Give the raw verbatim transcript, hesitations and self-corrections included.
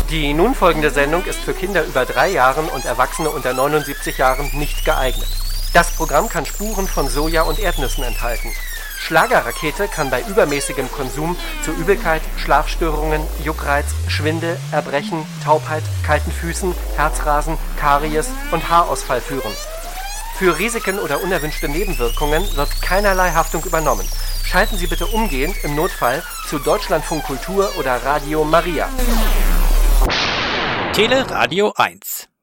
Die nun folgende Sendung ist für Kinder über drei Jahren und Erwachsene unter neunundsiebzig Jahren nicht geeignet. Das Programm kann Spuren von Soja und Erdnüssen enthalten. Schlagerrakete kann bei übermäßigem Konsum zu Übelkeit, Schlafstörungen, Juckreiz, Schwindel, Erbrechen, Taubheit, kalten Füßen, Herzrasen, Karies und Haarausfall führen. Für Risiken oder unerwünschte Nebenwirkungen wird keinerlei Haftung übernommen. Schalten Sie bitte umgehend im Notfall zu Deutschlandfunk Kultur oder Radio Maria. Tele Radio eins